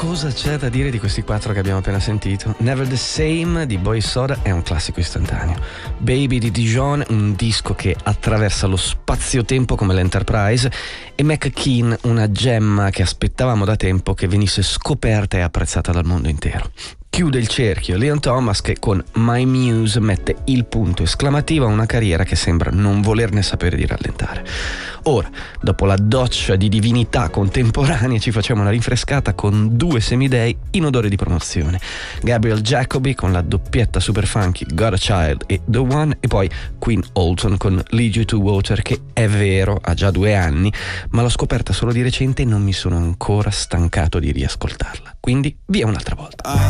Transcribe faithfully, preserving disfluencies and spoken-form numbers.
Cosa c'è da dire di questi quattro che abbiamo appena sentito? Never the Same di Boy Soda è un classico istantaneo. Baby di Dijon, un disco che attraversa lo spazio-tempo come l'Enterprise, e McKean, una gemma che aspettavamo da tempo che venisse scoperta e apprezzata dal mondo intero. Chiude il cerchio Leon Thomas, che con My Muse mette il punto esclamativo a una carriera che sembra non volerne sapere di rallentare. Ora, dopo la doccia di divinità contemporanea, ci facciamo una rinfrescata con due semidei in odore di promozione. Gabriel Jacoby con la doppietta super funky Got a Child e The One, e poi Queen Olton con Lead You to Water, che è vero, ha già due anni, ma l'ho scoperta solo di recente e non mi sono ancora stancato di riascoltarla. Quindi via un'altra volta.